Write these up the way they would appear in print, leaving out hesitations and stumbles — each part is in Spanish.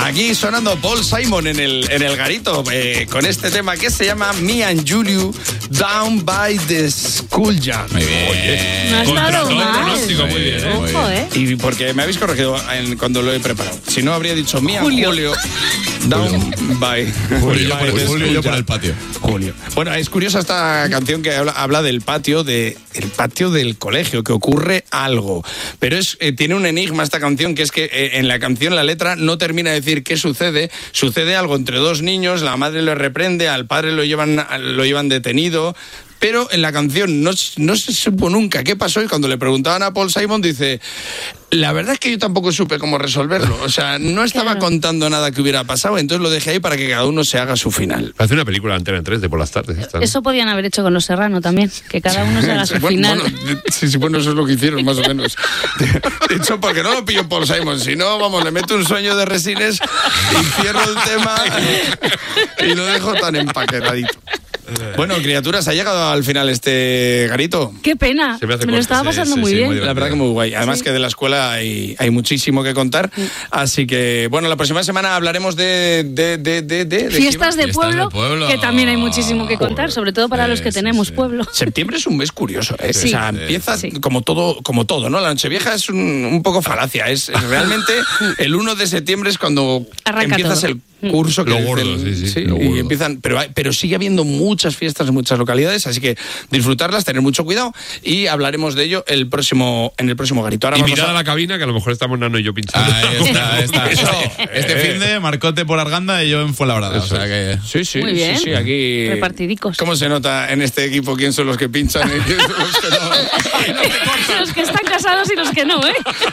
Aquí sonando Paul Simon en el garito con este tema que se llama Me and Julio Down by the Schoolyard. Muy bien. Oye, no ha estado mal. Muy bien, Ojo, Y porque me habéis corregido cuando lo he preparado. Si no, habría dicho Me and Julio Down by... Julio y yo por el patio. Julio. Bueno, es curiosa esta canción que habla del patio del colegio, que ocurre algo. Pero tiene un enigma esta canción, que es que en la canción la letra no termina de decir qué sucede. Sucede algo entre dos niños, la madre le reprende, al padre lo llevan detenido. Pero en la canción no se supo nunca qué pasó, y cuando le preguntaban a Paul Simon dice, la verdad es que yo tampoco supe cómo resolverlo. O sea, no estaba contando nada que hubiera pasado, entonces lo dejé ahí para que cada uno se haga su final. Parece una película de Antena 3 de por las tardes. Esta, ¿no? Eso podían haber hecho con Los Serrano también, que cada uno se haga su final. Bueno, eso es lo que hicieron, más o menos. De hecho, porque no lo pillo Paul Simon, si no, vamos, le meto un sueño de Resines y cierro el tema y lo dejo tan empaquetadito. Bueno, criaturas, ¿ha llegado al final este garito? Qué pena, me lo estaba pasando muy bien. La verdad que muy guay. Además que de la escuela hay muchísimo que contar. Así que, bueno, la próxima semana hablaremos de fiestas de pueblo, que también hay muchísimo que contar, sobre todo para los que tenemos pueblo. Septiembre es un mes curioso, ¿eh? Sí. O sea, empieza como todo, ¿no? La Nochevieja es un poco falacia. Es realmente el 1 de septiembre es cuando arranca empiezas todo. El curso que lo gordo, sí, lo y gordo. empiezan, pero sigue habiendo muchas fiestas en muchas localidades, así que disfrutarlas, tener mucho cuidado, y hablaremos de ello en el próximo garito. Ahora y mirad a la cabina, que a lo mejor estamos Nano y yo pinchando. Ahí está. Este fin de Marcote por Arganda y yo en Fuenlabrada. O sea que... Sí, muy bien. Sí, aquí repartidicos. ¿Cómo se nota en este equipo quién son los que pinchan y quién son los que no? Los que están casados y los que no, ¿eh?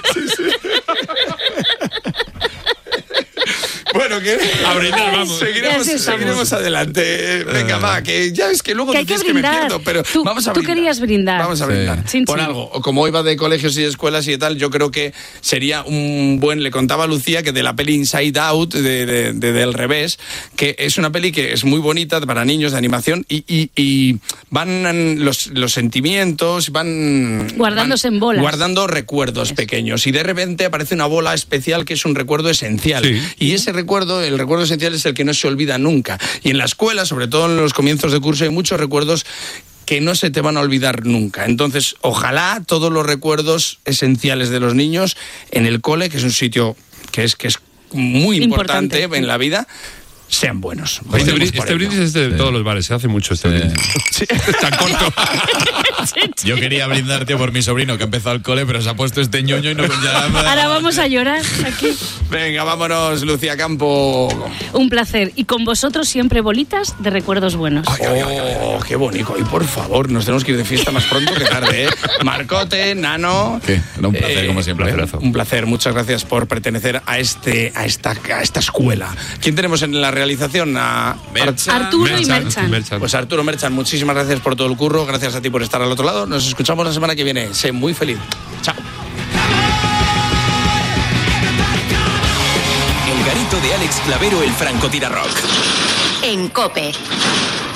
Bueno, que a brindar, vamos. Seguiremos adelante. Venga, va, que ya es que luego que dices que me pierdo, pero vamos a brindar. Tú querías brindar. Vamos a brindar. Por algo. Como iba de colegios y escuelas y tal, yo creo que sería un buen... Le contaba a Lucía que de la peli Inside Out, del revés, que es una peli que es muy bonita para niños, de animación, y van los sentimientos, van... guardándose en bolas. Guardando recuerdos pequeños. Y de repente aparece una bola especial que es un recuerdo esencial. Sí. Y ese el recuerdo esencial es el que no se olvida nunca. Y en la escuela, sobre todo en los comienzos de curso, hay muchos recuerdos que no se te van a olvidar nunca. Entonces, ojalá todos los recuerdos esenciales de los niños en el cole, que es un sitio que es muy importante en la vida, sean buenos. Este brindis es de todos los bares, se hace mucho este brindis. Sí. Tan corto. Yo quería brindar, tío, por mi sobrino que ha empezado el cole, pero se ha puesto este ñoño y no... Ahora vamos a llorar aquí. Venga, vámonos, Lucía Campo. Un placer. Y con vosotros siempre bolitas de recuerdos buenos. Oh, qué bonito. Y por favor, nos tenemos que ir de fiesta más pronto que tarde, ¿eh? Marcote, Nano. Era un placer, como siempre. Un placer. Muchas gracias por pertenecer a esta escuela. ¿Quién tenemos en la realización? Arturo y Merchan. Pues Arturo Merchan, muchísimas gracias por todo el curro. Gracias a ti por estar al otro lado. Nos escuchamos la semana que viene. Sé muy feliz. Chao. El garito de Alex Clavero, el francotirador rock. En COPE.